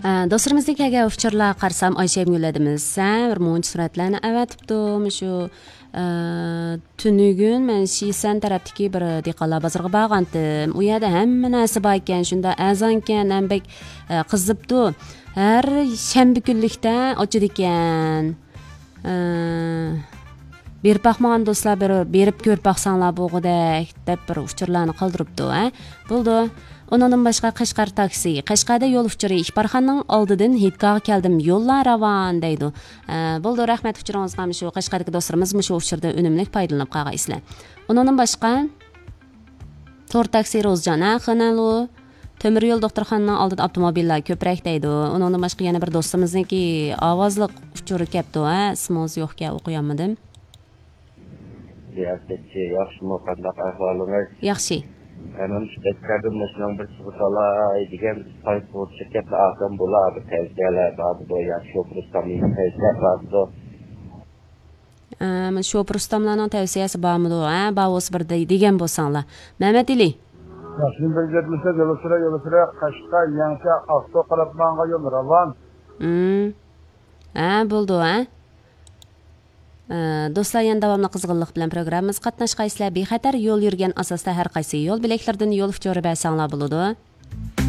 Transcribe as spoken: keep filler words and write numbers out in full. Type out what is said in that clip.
Dostlarımızdaki kelgan uçurlar qarsam Ayşe Emgülədimiz sən bir munç suratlarni avatibdi. Shu tunugün men Şisan tarafdagi bir dehqonlar bozoriga borgandim. U yerda hamma narsa bor ekan, shunda azon ekan, ambek qizibdi. Har shanba kunlikda ochidi ekan. Berib baxmagan do'stlar bir berib ko'rib baxsanglar bo'g'idek deb bir uçurlarni qoldiribdi. Bo'ldi. Onundan başqa Qashqar taksi. Qashqarda yo'l uchiri Ishbarxonning oldidan Hitkaga keldim. Yo'llar ravon deydi. Bo'ldi, rahmat uchiringizga shu Qashqardagi do'stlarimiz shu uchirda unumli foydalanib qolgaysizlar. Onundan başqa Tor taksi Rozjana Xanalu Temir yo'l doktorxonaning oldida avtomobillar ko'proq deydi. Onundan başqa yana bir do'stimizniki ovozliq uchiri kelibdi. Ismingiz yo'qka o'qiyolmadim. Yaxshi, yaxshi muqaddam ahvolingiz. Yaxshi. Hemen şirketlerden mesela bir sıvısalar, diğer transport şirketler ağzım bular, tezgahlar vardı, ya şoför ustamlarının tezgahlar vardı. Ama şoför ustamlarının tavsiyesi bağımlı o, ha? Bağız bir de diyen bolsanlar. Mehmet İli. Yaşın belirtmişse yolu sıra yolu sıra Kaşka, Yanka, Akto Kalapman'a yol ravan. Hmm. Ha, buldu, ha? Do'stlar, yana davomli qizg'inlik bilan programmamiz qatnashqaysizlar. Bexatar yo'l yurgan asosda har qaysi yo'l bilaklardan yo'l uchiri bersanglar bo'ladi.